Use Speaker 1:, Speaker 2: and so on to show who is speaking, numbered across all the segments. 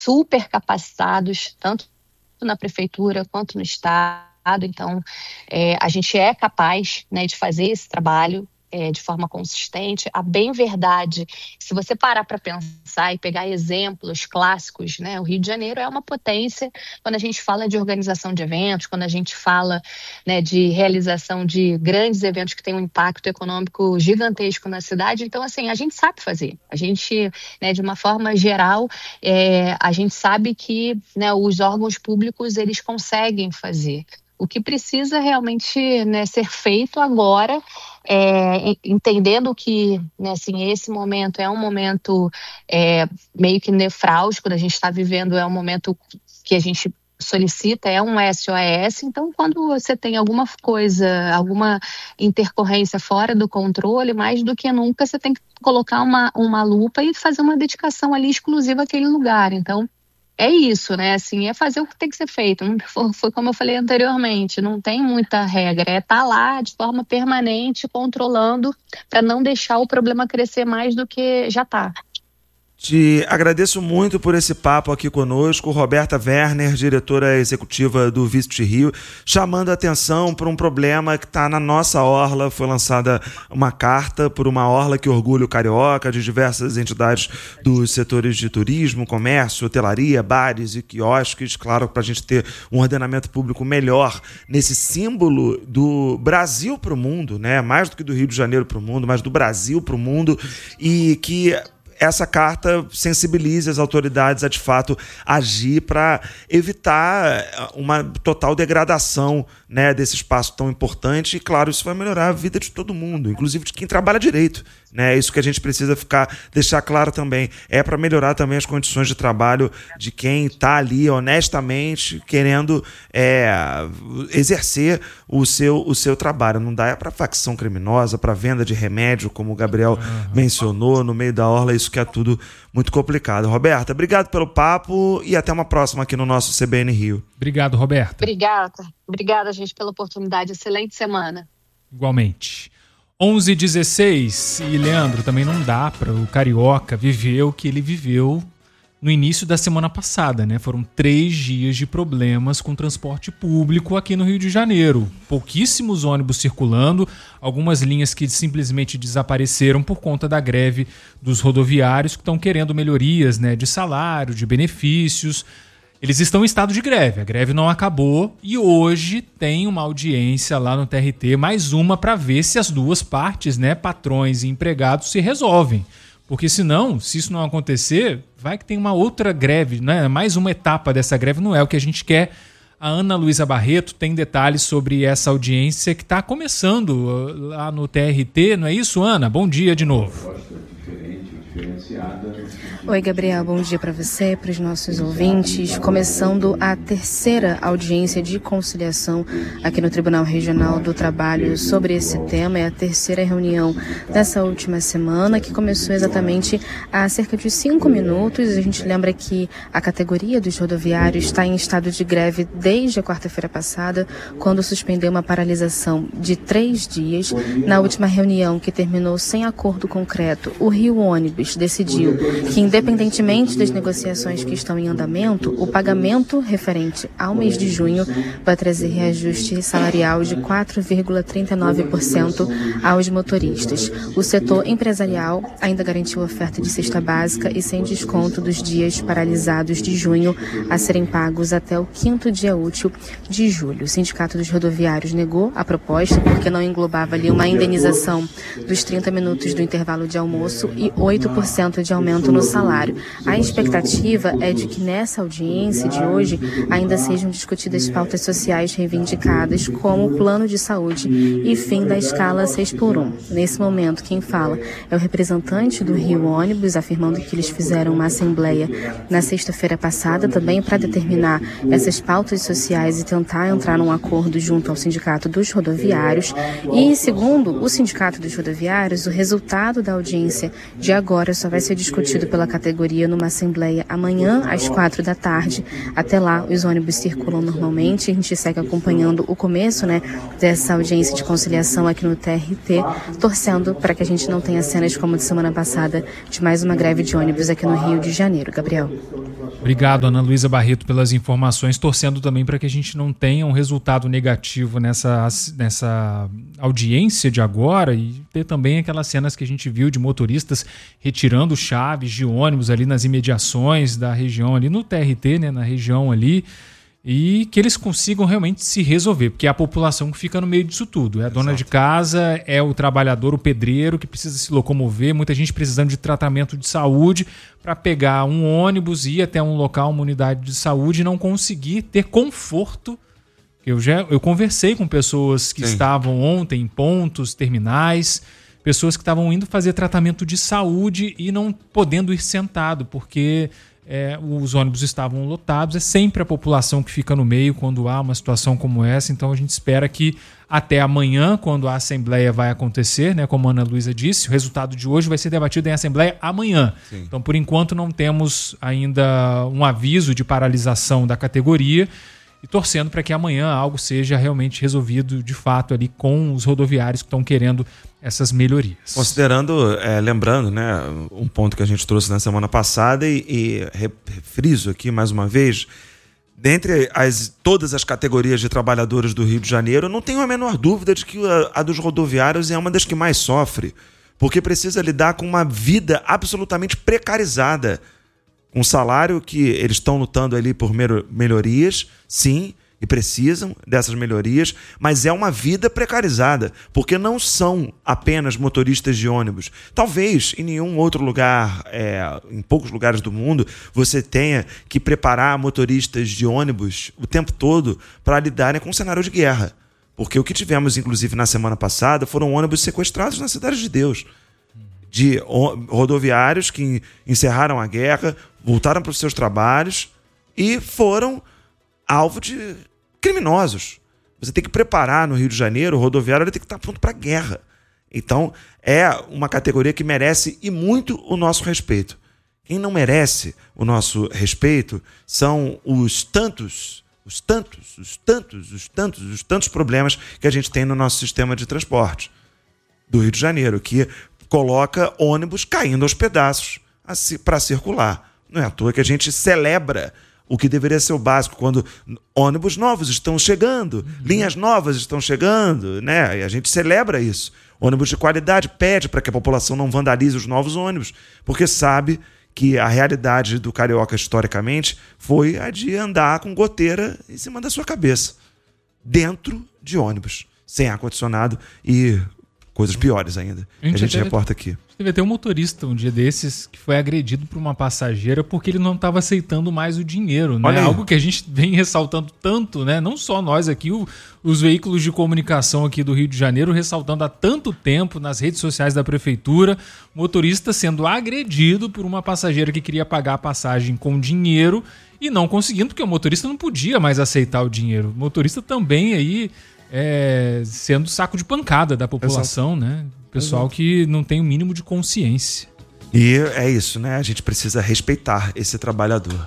Speaker 1: super capacitados, tanto na prefeitura quanto no estado. Então, a gente é capaz, né, de fazer esse trabalho de forma consistente. A bem verdade, se você parar para pensar e pegar exemplos clássicos, né, o Rio de Janeiro é uma potência quando a gente fala de organização de eventos, quando a gente fala, né, de realização de grandes eventos que têm um impacto econômico gigantesco na cidade. Então, assim, a gente sabe fazer. A gente, né, de uma forma geral, a gente sabe que, né, os órgãos públicos, eles conseguem fazer. O que precisa realmente, né, ser feito agora, entendendo que, né, assim, esse momento é um momento meio que nefrálgico, a gente está vivendo, é um momento que a gente solicita, é um SOS. Então, quando você tem alguma coisa, alguma intercorrência fora do controle, mais do que nunca você tem que colocar uma lupa e fazer uma dedicação ali exclusiva àquele lugar. Então, é isso, né? Assim, é fazer o que tem que ser feito. Foi como eu falei anteriormente, não tem muita regra. É estar lá de forma permanente, controlando, para não deixar o problema crescer mais do que já está.
Speaker 2: Te agradeço muito por esse papo aqui conosco, Roberta Werner, diretora executiva do Visit Rio, chamando a atenção para um problema que está na nossa orla. Foi lançada uma carta por uma orla que orgulha o carioca, de diversas entidades dos setores de turismo, comércio, hotelaria, bares e quiosques, claro, para a gente ter um ordenamento público melhor nesse símbolo do Brasil para o mundo, né? Mais do que do Rio de Janeiro para o mundo, mas do Brasil para o mundo, e que essa carta sensibiliza as autoridades a, de fato, agir para evitar uma total degradação, né, desse espaço tão importante. E, claro, isso vai melhorar a vida de todo mundo, inclusive de quem trabalha direito, né? Isso que a gente precisa deixar claro também. É para melhorar também as condições de trabalho de quem está ali honestamente querendo exercer o seu trabalho. Não dá para facção criminosa, para venda de remédio, como o Gabriel mencionou, no meio da orla. Isso que é tudo muito complicado. Roberta, obrigado pelo papo e até uma próxima aqui no nosso CBN Rio.
Speaker 3: Obrigado, Roberta.
Speaker 1: Obrigada, gente, pela oportunidade. Excelente semana.
Speaker 3: Igualmente. 11h16, e Leandro, também não dá para o carioca viver o que ele viveu no início da semana passada, né? Foram 3 dias de problemas com transporte público aqui no Rio de Janeiro. Pouquíssimos ônibus circulando, algumas linhas que simplesmente desapareceram por conta da greve dos rodoviários que estão querendo melhorias, né, de salário, de benefícios. Eles estão em estado de greve, a greve não acabou e hoje tem uma audiência lá no TRT, mais uma para ver se as duas partes, né, patrões e empregados, se resolvem. Porque senão, se isso não acontecer, vai que tem uma outra greve, né? Mais uma etapa dessa greve, não é o que a gente quer. A Ana Luísa Barreto tem detalhes sobre essa audiência que está começando lá no TRT, não é isso, Ana? Bom dia de novo.
Speaker 4: Oi, Gabriel, bom dia para você, para os nossos ouvintes. Começando a 3ª audiência de conciliação aqui no Tribunal Regional do Trabalho sobre esse tema. É a 3ª reunião dessa última semana, que começou exatamente há cerca de 5 minutos. A gente lembra que a categoria dos rodoviários está em estado de greve desde a quarta-feira passada, quando suspendeu uma paralisação de 3 dias. Na última reunião, que terminou sem acordo concreto, o Rio Ônibus decidiu que, independentemente das negociações que estão em andamento, o pagamento referente ao mês de junho vai trazer reajuste salarial de 4,39% aos motoristas. O setor empresarial ainda garantiu oferta de cesta básica e sem desconto dos dias paralisados de junho a serem pagos até o 5º dia útil de julho. O Sindicato dos Rodoviários negou a proposta porque não englobava ali uma indenização dos 30 minutos do intervalo de almoço e 8% de aumento no salário. A expectativa é de que nessa audiência de hoje ainda sejam discutidas pautas sociais reivindicadas, como o plano de saúde e fim da escala 6x1. Nesse momento, quem fala é o representante do Rio Ônibus, afirmando que eles fizeram uma assembleia na sexta-feira passada também para determinar essas pautas sociais e tentar entrar num acordo junto ao Sindicato dos Rodoviários. E, segundo o Sindicato dos Rodoviários, o resultado da audiência de agora só vai ser discutido pela categoria numa assembleia amanhã às 4 da tarde. Até lá, os ônibus circulam normalmente. A gente segue acompanhando o começo, né, dessa audiência de conciliação aqui no TRT, torcendo para que a gente não tenha cenas como de semana passada de mais uma greve de ônibus aqui no Rio de Janeiro. Gabriel.
Speaker 3: Obrigado, Ana Luísa Barreto, pelas informações, torcendo também para que a gente não tenha um resultado negativo nessa audiência de agora e ter também aquelas cenas que a gente viu de motoristas retirando chaves de ônibus ali nas imediações da região ali no TRT, né, na região ali, e que eles consigam realmente se resolver, porque é a população que fica no meio disso tudo. É a dona de casa, é o trabalhador, o pedreiro que precisa se locomover, muita gente precisando de tratamento de saúde para pegar um ônibus, ir até um local, uma unidade de saúde e não conseguir ter conforto. Eu conversei com pessoas que estavam ontem em pontos terminais, pessoas que estavam indo fazer tratamento de saúde e não podendo ir sentado, porque os ônibus estavam lotados. É sempre a população que fica no meio quando há uma situação como essa. Então a gente espera que até amanhã, quando a Assembleia vai acontecer, né, como a Ana Luísa disse, o resultado de hoje vai ser debatido em Assembleia amanhã. Sim. Então, por enquanto, não temos ainda um aviso de paralisação da categoria e torcendo para que amanhã algo seja realmente resolvido de fato ali com os rodoviários que estão querendo essas melhorias.
Speaker 2: Considerando, lembrando, né, um ponto que a gente trouxe na semana passada e refriso aqui mais uma vez, dentre todas as categorias de trabalhadores do Rio de Janeiro, eu não tenho a menor dúvida de que a dos rodoviários é uma das que mais sofre, porque precisa lidar com uma vida absolutamente precarizada, um salário que eles estão lutando ali por melhorias, sim, e precisam dessas melhorias, mas é uma vida precarizada, porque não são apenas motoristas de ônibus. Talvez em nenhum outro lugar, em poucos lugares do mundo, você tenha que preparar motoristas de ônibus o tempo todo para lidarem com um cenário de guerra. Porque o que tivemos, inclusive, na semana passada, foram ônibus sequestrados na Cidade de Deus, de rodoviários que encerraram a guerra, voltaram para os seus trabalhos e foram alvo de criminosos. Você tem que preparar no Rio de Janeiro, o rodoviário tem que estar pronto para a guerra. Então, é uma categoria que merece e muito o nosso respeito. Quem não merece o nosso respeito são os tantos problemas que a gente tem no nosso sistema de transporte do Rio de Janeiro, que coloca ônibus caindo aos pedaços para circular. Não é à toa que a gente celebra o que deveria ser o básico, quando ônibus novos estão chegando, linhas novas estão chegando, né? E a gente celebra isso. Ônibus de qualidade, pede para que a população não vandalize os novos ônibus, porque sabe que a realidade do carioca, historicamente, foi a de andar com goteira em cima da sua cabeça, dentro de ônibus, sem ar-condicionado e coisas piores ainda. A gente reporta aqui.
Speaker 3: Teve até um motorista um dia desses que foi agredido por uma passageira porque ele não estava aceitando mais o dinheiro, né? Algo que a gente vem ressaltando tanto, né? Não só nós aqui, os veículos de comunicação aqui do Rio de Janeiro ressaltando há tanto tempo nas redes sociais da prefeitura, motorista sendo agredido por uma passageira que queria pagar a passagem com dinheiro e não conseguindo, porque o motorista não podia mais aceitar o dinheiro. O motorista também aí sendo saco de pancada da população, né? Pessoal que não tem o mínimo de consciência.
Speaker 2: E é isso, né? A gente precisa respeitar esse trabalhador.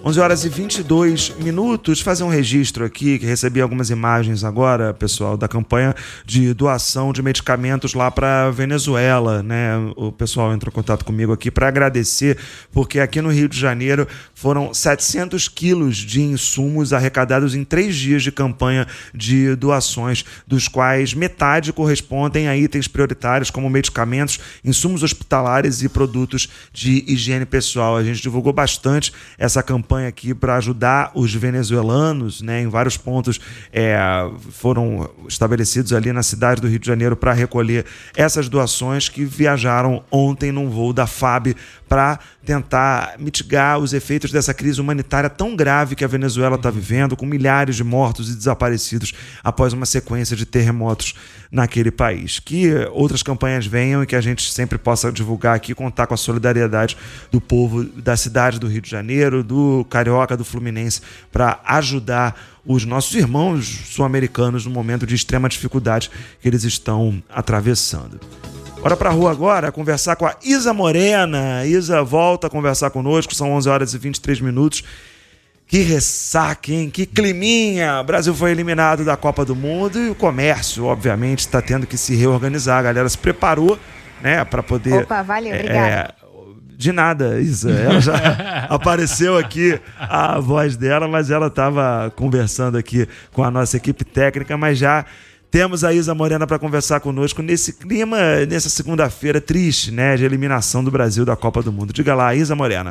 Speaker 2: 11h22, fazer um registro aqui, que recebi algumas imagens agora, pessoal, da campanha de doação de medicamentos lá para a Venezuela, né? O pessoal entrou em contato comigo aqui para agradecer, porque aqui no Rio de Janeiro foram 700 quilos de insumos arrecadados em 3 dias de campanha de doações, dos quais metade correspondem a itens prioritários como medicamentos, insumos hospitalares e produtos de higiene pessoal. A gente divulgou bastante essa campanha aqui para ajudar os venezuelanos, né? Em vários pontos foram estabelecidos ali na cidade do Rio de Janeiro para recolher essas doações que viajaram ontem num voo da FAB para tentar mitigar os efeitos dessa crise humanitária tão grave que a Venezuela está vivendo, com milhares de mortos e desaparecidos após uma sequência de terremotos naquele país. Que outras campanhas venham e que a gente sempre possa divulgar aqui, contar com a solidariedade do povo da cidade do Rio de Janeiro, do Carioca, do Fluminense, para ajudar os nossos irmãos sul-americanos no momento de extrema dificuldade que eles estão atravessando. Bora pra rua agora, conversar com a Isa Morena. Isa volta a conversar conosco, são 11h23. Que ressaca, hein? Que climinha! O Brasil foi eliminado da Copa do Mundo e o comércio, obviamente, está tendo que se reorganizar. A galera se preparou, né, para poder...
Speaker 5: Opa, valeu, obrigado.
Speaker 2: De nada, Isa. Ela já apareceu aqui, a voz dela, mas ela estava conversando aqui com a nossa equipe técnica, mas já temos a Isa Morena para conversar conosco nesse clima, nessa segunda-feira triste, né, de eliminação do Brasil da Copa do Mundo. Diga lá, Isa Morena.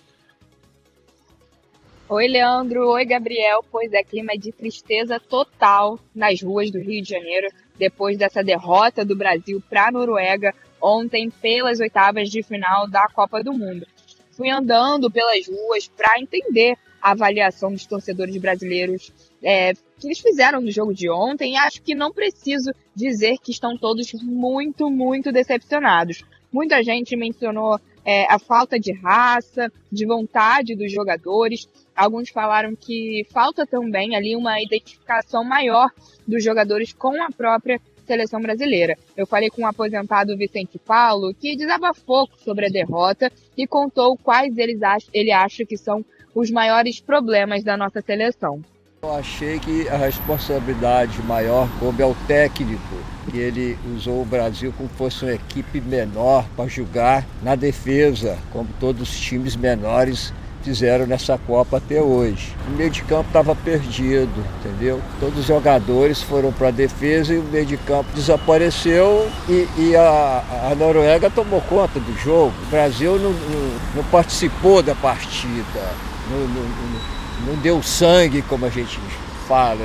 Speaker 5: Oi, Leandro. Oi, Gabriel. Pois é, clima de tristeza total nas ruas do Rio de Janeiro, depois dessa derrota do Brasil para a Noruega ontem pelas oitavas de final da Copa do Mundo. Fui andando pelas ruas para entender a avaliação dos torcedores brasileiros que eles fizeram no jogo de ontem, e acho que não preciso dizer que estão todos muito, muito decepcionados. Muita gente mencionou a falta de raça, de vontade dos jogadores. Alguns falaram que falta também ali uma identificação maior dos jogadores com a própria seleção brasileira. Eu falei com o aposentado Vicente Paulo, que desabafou sobre a derrota e contou quais ele acha que são os maiores problemas da nossa seleção.
Speaker 6: Eu achei que a responsabilidade maior coube ao técnico, que ele usou o Brasil como se fosse uma equipe menor para jogar na defesa, como todos os times menores fizeram nessa Copa até hoje. O meio de campo estava perdido, entendeu? Todos os jogadores foram para a defesa e o meio de campo desapareceu e a Noruega tomou conta do jogo. O Brasil não participou da partida, não deu sangue, como a gente fala.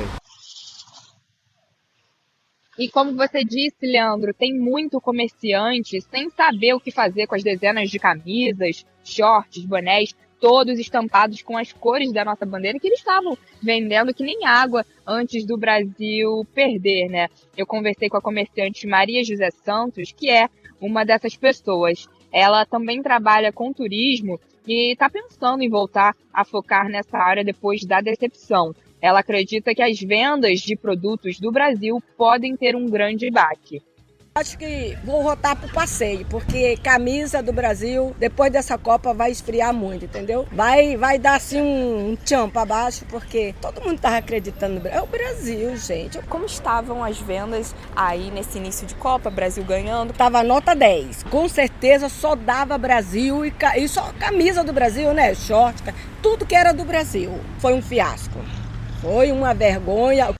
Speaker 5: E como você disse, Leandro, tem muito comerciante sem saber o que fazer com as dezenas de camisas, shorts, bonés, todos estampados com as cores da nossa bandeira, que eles estavam vendendo que nem água antes do Brasil perder, né? Eu conversei com a comerciante Maria José Santos, que é uma dessas pessoas. Ela também trabalha com turismo e está pensando em voltar a focar nessa área depois da decepção. Ela acredita que as vendas de produtos do Brasil podem ter um grande baque.
Speaker 7: Acho que vou voltar pro passeio, porque camisa do Brasil, depois dessa Copa, vai esfriar muito, entendeu? Vai dar assim um tchan pra baixo, porque todo mundo tava acreditando no Brasil. É o Brasil, gente.
Speaker 8: Como estavam as vendas aí nesse início de Copa, Brasil ganhando?
Speaker 7: Tava nota 10. Com certeza só dava Brasil e só camisa do Brasil, né? Short, tudo que era do Brasil. Foi um fiasco. Foi uma vergonha.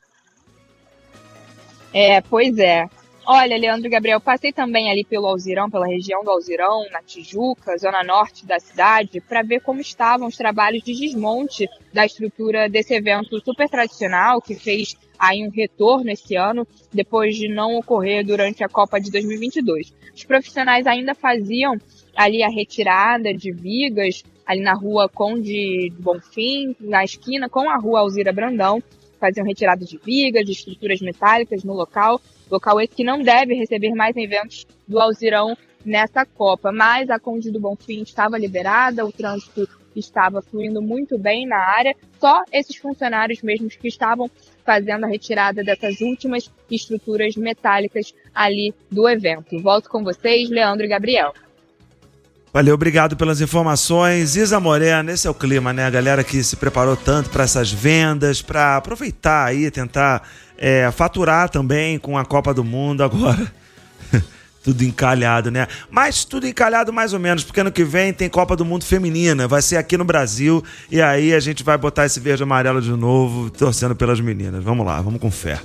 Speaker 5: Pois é. Olha, Leandro e Gabriel, passei também ali pelo Alzirão, pela região do Alzirão, na Tijuca, zona norte da cidade, para ver como estavam os trabalhos de desmonte da estrutura desse evento super tradicional, que fez aí um retorno esse ano, depois de não ocorrer durante a Copa de 2022. Os profissionais ainda faziam ali a retirada de vigas, ali na rua Conde Bonfim, na esquina com a rua Alzira Brandão, faziam retirada de vigas, de estruturas metálicas no local esse que não deve receber mais eventos do Alzirão nessa Copa, mas a Conde do Bonfim estava liberada, o trânsito estava fluindo muito bem na área, só esses funcionários mesmos que estavam fazendo a retirada dessas últimas estruturas metálicas ali do evento. Volto com vocês, Leandro e Gabriel.
Speaker 2: Valeu, obrigado pelas informações. Isa Morena, esse é o clima, né? A galera que se preparou tanto para essas vendas, para aproveitar aí, tentar faturar também com a Copa do Mundo agora. Tudo encalhado, né? Mas tudo encalhado mais ou menos, porque ano que vem tem Copa do Mundo Feminina, vai ser aqui no Brasil, e aí a gente vai botar esse verde e amarelo de novo, torcendo pelas meninas. Vamos lá, vamos com fé.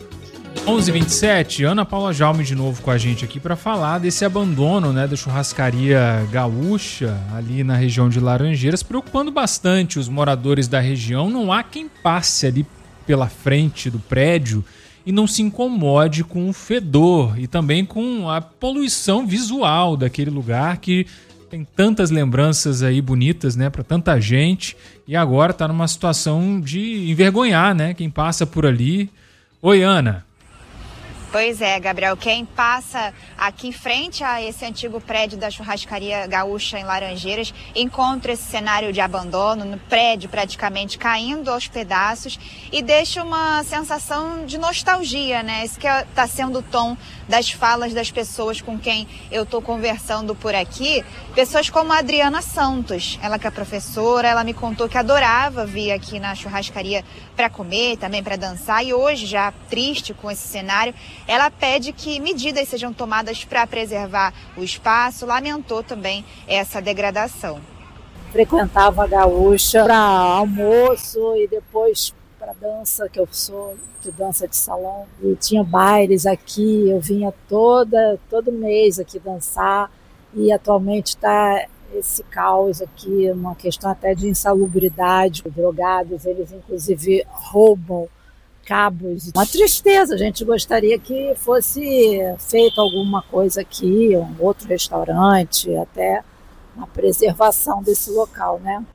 Speaker 3: 11h27, Ana Paula Jaume de novo com a gente aqui para falar desse abandono, né, da churrascaria gaúcha ali na região de Laranjeiras, preocupando bastante os moradores da região. Não há quem passe ali pela frente do prédio e não se incomode com o fedor e também com a poluição visual daquele lugar que tem tantas lembranças aí bonitas, né, para tanta gente, e agora está numa situação de envergonhar, né, quem passa por ali. Oi, Ana.
Speaker 9: Pois é, Gabriel, quem passa aqui em frente a esse antigo prédio da churrascaria gaúcha em Laranjeiras encontra esse cenário de abandono, no prédio praticamente caindo aos pedaços, e deixa uma sensação de nostalgia, né? Esse que está sendo o tom das falas das pessoas com quem eu estou conversando por aqui. Pessoas como a Adriana Santos, ela que é professora, ela me contou que adorava vir aqui na churrascaria para comer, também para dançar, e hoje, já triste com esse cenário, ela pede que medidas sejam tomadas para preservar o espaço, lamentou também essa degradação.
Speaker 10: Frequentava a Gaúcha para almoço e depois para dança, que eu sou de dança de salão, e tinha bailes aqui, eu vinha todo mês aqui dançar, e atualmente está esse caos aqui, uma questão até de insalubridade. Os drogados, eles inclusive roubam cabos. Uma tristeza, a gente gostaria que fosse feito alguma coisa aqui, um outro restaurante, até uma preservação desse local, né?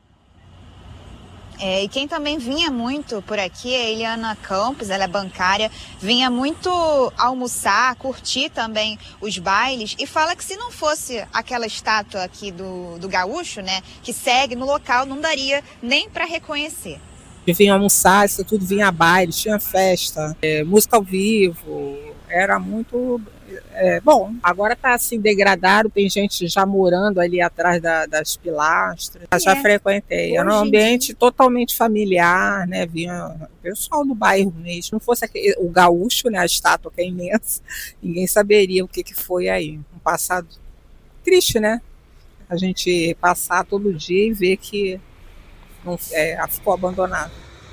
Speaker 9: E quem também vinha muito por aqui é a Eliana Campos, ela é bancária, vinha muito almoçar, curtir também os bailes e fala que se não fosse aquela estátua aqui do gaúcho, né, que segue no local, não daria nem para reconhecer.
Speaker 11: Vinha almoçar, isso tudo vinha a baile, tinha festa, música ao vivo, era muito... bom, agora está assim degradado, tem gente já morando ali atrás das pilastras. Já frequentei, era um ambiente totalmente familiar, né? Vinha pessoal do bairro mesmo. Se não fosse o gaúcho, né? A estátua que é imensa, ninguém saberia o que foi aí. Um passado triste, né? A gente passar todo dia e ver que não, ficou abandonado.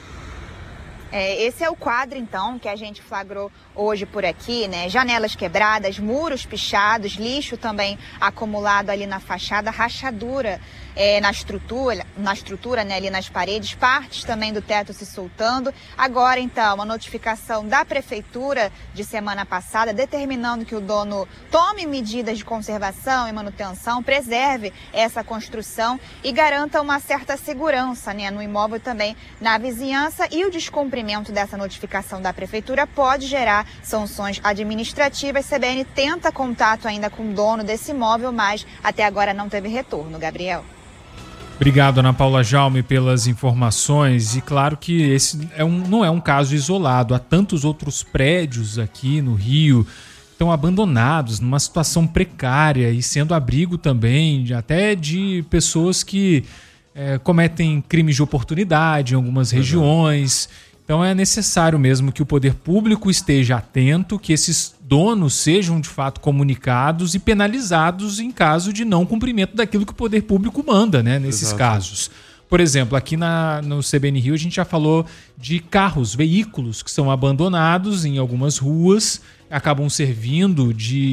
Speaker 9: Esse é o quadro, então, que a gente flagrou hoje por aqui, né? Janelas quebradas, muros pichados, lixo também acumulado ali na fachada, rachadura na estrutura, né, ali nas paredes, partes também do teto se soltando. Agora, então, uma notificação da prefeitura de semana passada determinando que o dono tome medidas de conservação e manutenção, preserve essa construção e garanta uma certa segurança, né, no imóvel também na vizinhança, e o descumprimento dessa notificação da prefeitura pode gerar sanções administrativas. A CBN tenta contato ainda com o dono desse imóvel, mas até agora não teve retorno. Gabriel.
Speaker 3: Obrigado, Ana Paula Jaume, pelas informações. E claro que esse não é um caso isolado. Há tantos outros prédios aqui no Rio que estão abandonados, numa situação precária e sendo abrigo também até de pessoas que cometem crimes de oportunidade em algumas regiões. Então é necessário mesmo que o poder público esteja atento, que esses donos sejam de fato comunicados e penalizados em caso de não cumprimento daquilo que o poder público manda, né, nesses casos. Por exemplo, aqui no CBN Rio a gente já falou de carros, veículos que são abandonados em algumas ruas, acabam servindo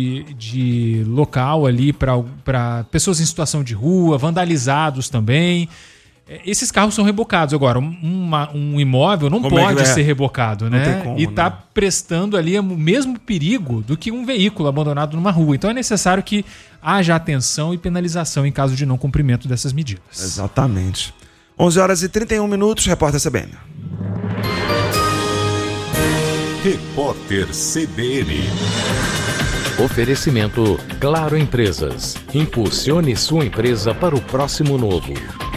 Speaker 3: de local ali para pessoas em situação de rua, vandalizados também. Esses carros são rebocados. Agora, um imóvel não pode ser rebocado, né? E está prestando ali o mesmo perigo do que um veículo abandonado numa rua. Então é necessário que haja atenção e penalização em caso de não cumprimento dessas medidas.
Speaker 2: Exatamente. 11h31, repórter CBN.
Speaker 12: Repórter CBN. Oferecimento Claro Empresas. Impulsione sua empresa para o próximo novo.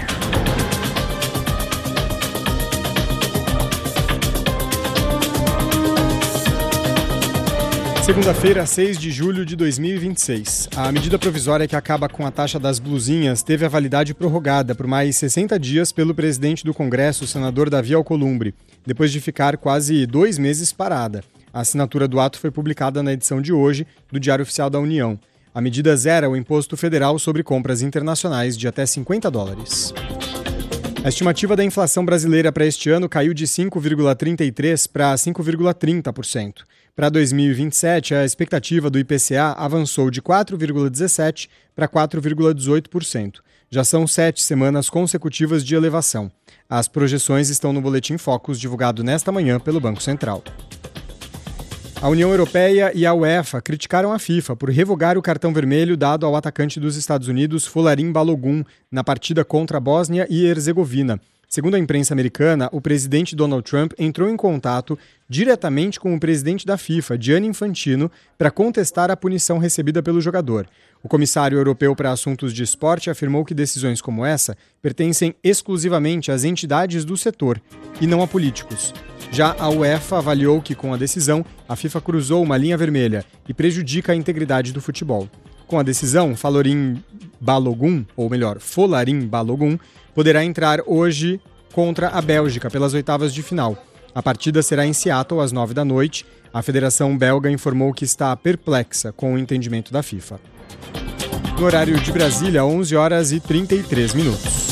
Speaker 13: Segunda-feira, 6 de julho de 2026. A medida provisória que acaba com a taxa das blusinhas teve a validade prorrogada por mais 60 dias pelo presidente do Congresso, o senador Davi Alcolumbre, depois de ficar quase 2 meses parada. A assinatura do ato foi publicada na edição de hoje do Diário Oficial da União. A medida zera o imposto federal sobre compras internacionais de até $50. A estimativa da inflação brasileira para este ano caiu de 5,33% para 5,30%. Para 2027, a expectativa do IPCA avançou de 4,17% para 4,18%. Já são 7 semanas consecutivas de elevação. As projeções estão no Boletim Focus, divulgado nesta manhã pelo Banco Central. A União Europeia e a UEFA criticaram a FIFA por revogar o cartão vermelho dado ao atacante dos Estados Unidos, Folarin Balogun, na partida contra a Bósnia e Herzegovina. Segundo a imprensa americana, o presidente Donald Trump entrou em contato diretamente com o presidente da FIFA, Gianni Infantino, para contestar a punição recebida pelo jogador. O comissário europeu para assuntos de esporte afirmou que decisões como essa pertencem exclusivamente às entidades do setor e não a políticos. Já a UEFA avaliou que, com a decisão, a FIFA cruzou uma linha vermelha e prejudica a integridade do futebol. Com a decisão, Folarin Balogun, poderá entrar hoje contra a Bélgica pelas oitavas de final. A partida será em Seattle às 9 da noite. A Federação Belga informou que está perplexa com o entendimento da FIFA. No horário de Brasília, 11 horas e 33 minutos.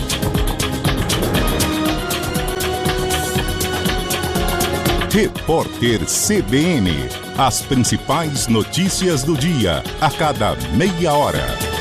Speaker 14: Repórter CBN. As principais notícias do dia, a cada meia hora.